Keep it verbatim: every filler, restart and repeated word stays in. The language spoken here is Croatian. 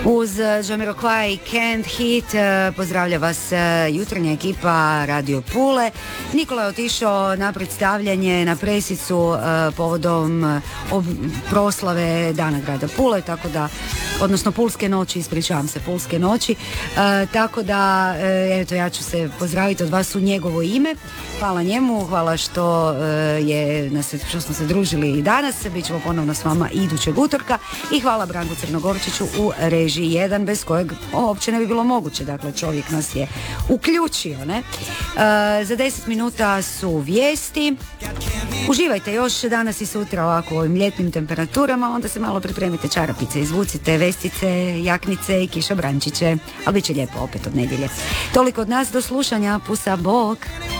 Uz Jamiroquai i Can't Hit pozdravlja vas jutarnja ekipa Radio Pule. Nikola je otišao na predstavljanje na presicu povodom proslave Dana grada Pule, tako da, odnosno Pulske noći, ispričavam se, Pulske noći, tako da, eto, ja ću se pozdraviti od vas u njegovo ime. Hvala njemu, hvala što je nas, što smo se družili i danas. Bićemo ponovno s vama idućeg utorka i hvala Branku Crnogorčiću u režiji jedan, bez kojeg uopće ne bi bilo moguće. Dakle, čovjek nas je uključio, ne? E, za deset minuta su vijesti. Uživajte još danas i sutra ovako u ovim ljetnim temperaturama, onda se malo pripremite čarapice, izvucite vestice, jaknice i kišobrančiće, ali bit će lijepo opet od nedjelje. Toliko od nas, do slušanja, pusa, bok!